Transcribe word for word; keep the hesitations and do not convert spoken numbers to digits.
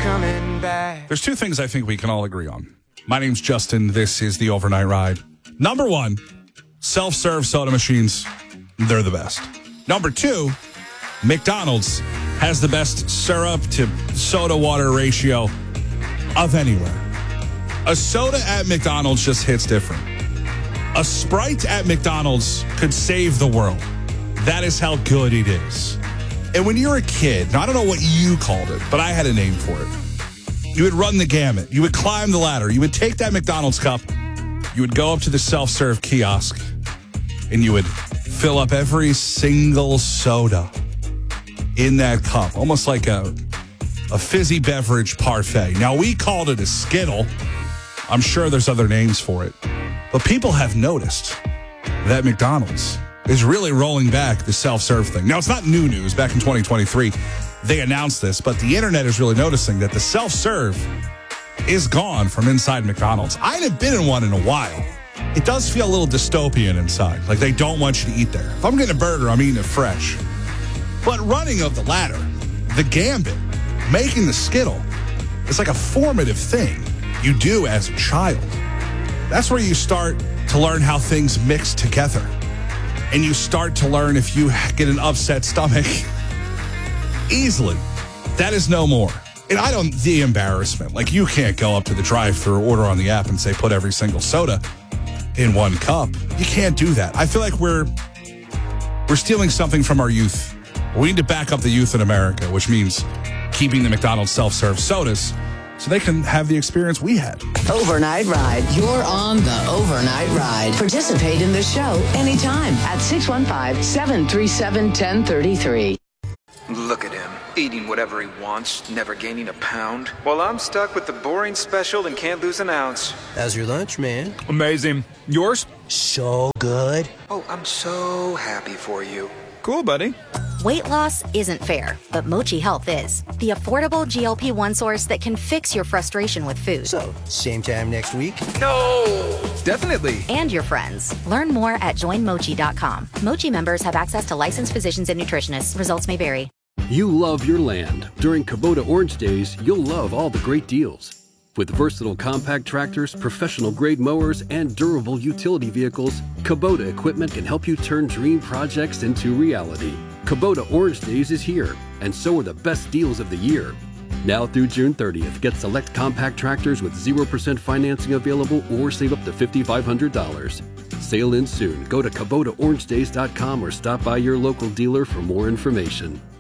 coming back. There's two things I think we can all agree on. My name's Justin. This is the Overnight Ride. Number one, self-serve soda machines. They're the best. Number two, McDonald's has the best syrup to soda water ratio of anywhere. A soda at McDonald's just hits different. A Sprite at McDonald's could save the world. That is how good it is. And when you're a kid, now I don't know what you called it, but I had a name for it. You would run the gamut. You would climb the ladder. You would take that McDonald's cup. You would go up to the self-serve kiosk, and you would fill up every single soda in that cup, almost like a, a fizzy beverage parfait. Now, we called it a Skittle. I'm sure there's other names for it. But people have noticed that McDonald's is really rolling back the self-serve thing. Now, it's not new news. Back in twenty twenty-three, they announced this, but the internet is really noticing that the self-serve is gone from inside McDonald's. I haven't been in one in a while. It does feel a little dystopian inside, like they don't want you to eat there. If I'm getting a burger, I'm eating it fresh. But running of the ladder, the gambit, making the Skittle, it's like a formative thing you do as a child. That's where you start to learn how things mix together. And you start to learn if you get an upset stomach easily. That is no more. And I don't, the embarrassment, like you can't go up to the drive-thru, order on the app and say, put every single soda in one cup. You can't do that. I feel like we're, we're stealing something from our youth. We need to back up the youth in America, which means keeping the McDonald's self-serve sodas so they can have the experience we had. Overnight Ride. You're on the Overnight Ride. Participate in the show anytime at six one five, seven three seven, one zero three three. Look at him, eating whatever he wants, never gaining a pound. While I'm stuck with the boring special and can't lose an ounce. How's your lunch, man? Amazing. Yours? So good. Oh, I'm so happy for you. Cool, buddy. Weight loss isn't fair, but Mochi Health is. The affordable G L P one source that can fix your frustration with food. So, same time next week? No! Definitely. And your friends. Learn more at join mochi dot com. Mochi members have access to licensed physicians and nutritionists. Results may vary. You love your land. During Kubota Orange Days, you'll love all the great deals. With versatile compact tractors, professional-grade mowers, and durable utility vehicles, Kubota equipment can help you turn dream projects into reality. Kubota Orange Days is here, and so are the best deals of the year. Now through June thirtieth, get select compact tractors with zero percent financing available or save up to five thousand five hundred dollars. Sale ends soon. Go to Kubota Orange Days dot com or stop by your local dealer for more information.